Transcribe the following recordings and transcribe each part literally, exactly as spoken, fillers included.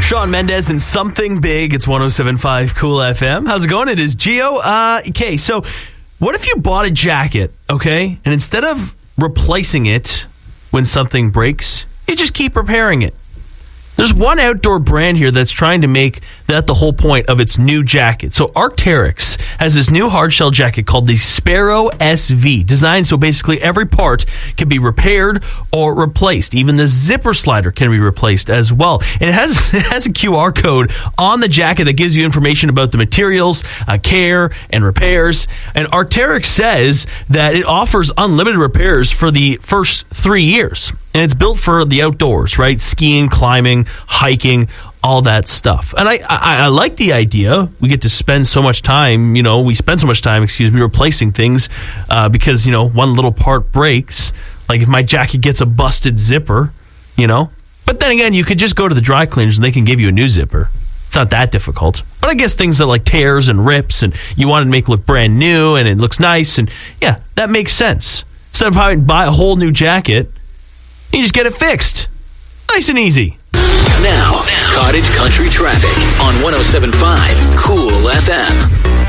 Shawn Mendes and Something Big. It's one oh seven point five Cool F M. How's it going? It is Gio. Uh, okay, so what if you bought a jacket, okay, and instead of replacing it when something breaks, you just keep repairing it? There's one outdoor brand here that's trying to make that the whole point of its new jacket. So Arc'teryx has this new hardshell jacket called the Sparrow S V, designed so basically every part can be repaired or replaced. Even the zipper slider can be replaced as well. And it has it has a Q R code on the jacket that gives you information about the materials, uh, care, and repairs. And Arc'teryx says that it offers unlimited repairs for the first three years. And it's built for the outdoors, right? Skiing, climbing, hiking, all that stuff. And I, I, I like the idea. We get to spend so much time, you know, we spend so much time, excuse me, replacing things uh, because, you know, one little part breaks. Like if my jacket gets a busted zipper, you know. But then again, you could just go to the dry cleaners and they can give you a new zipper. It's not that difficult. But I guess things that like tears and rips and you want to make it look brand new and it looks nice. And yeah, that makes sense. Instead of having to buy a whole new jacket, you just get it fixed. Nice and easy. Now, Cottage Country Traffic on one oh seven point five Cool F M.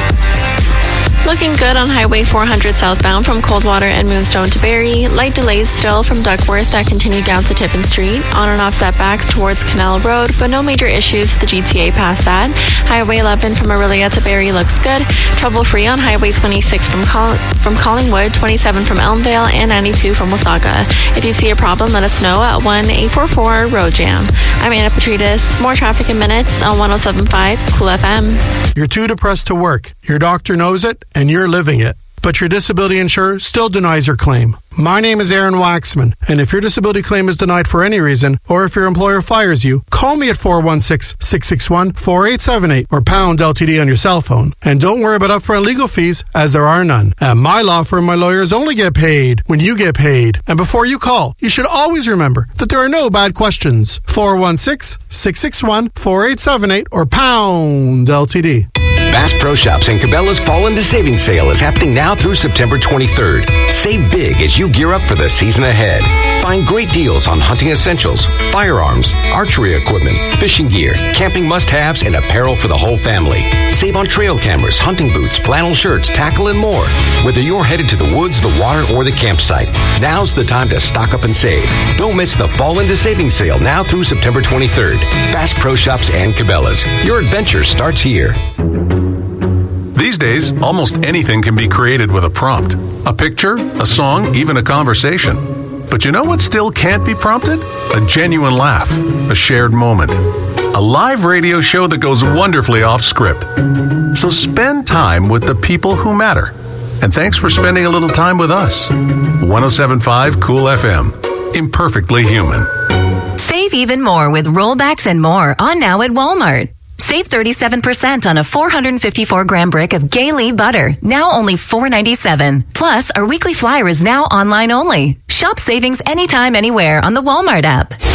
Looking good on Highway four hundred southbound from Coldwater and Moonstone to Barrie. Light delays still from Duckworth that continue down to Tippin Street. On and off setbacks towards Canal Road, but no major issues to the G T A past that. Highway eleven from Aurelia to Barrie looks good. Trouble free on Highway twenty-six from Col- from Collingwood, twenty-seven from Elmvale, and ninety-two from Wasaga. If you see a problem, let us know at one eight four four road jam. I'm Anna Petridis. More traffic in minutes on one oh seven point five Cool F M. You're too depressed to work. Your doctor knows it, and you're living it. But your disability insurer still denies your claim. My name is Aaron Waxman, and if your disability claim is denied for any reason, or if your employer fires you, call me at four one six, six six one, four eight seven eight or pound L T D on your cell phone. And don't worry about upfront legal fees, as there are none. At my law firm, my lawyers only get paid when you get paid. And before you call, you should always remember that there are no bad questions. four one six, six six one, four eight seven eight or pound L T D. Bass Pro Shops and Cabela's Fall into Savings Sale is happening now through September twenty-third. Save big as you gear up for the season ahead. Find great deals on hunting essentials, firearms, archery equipment, fishing gear, camping must-haves, and apparel for the whole family. Save on trail cameras, hunting boots, flannel shirts, tackle, and more. Whether you're headed to the woods, the water, or the campsite, now's the time to stock up and save. Don't miss the Fall into Savings Sale now through September twenty-third. Bass Pro Shops and Cabela's. Your adventure starts here. These days, almost anything can be created with a prompt. A picture, a song, even a conversation. But you know what still can't be prompted? A genuine laugh, a shared moment. A live radio show that goes wonderfully off script. So spend time with the people who matter. And thanks for spending a little time with us. one oh seven point five Cool F M. Imperfectly human. Save even more with rollbacks and more on now at Walmart. Save thirty-seven percent on a four hundred fifty-four gram brick of Gailey butter, now only four ninety-seven. Plus, our weekly flyer is now online only. Shop savings anytime, anywhere on the Walmart app.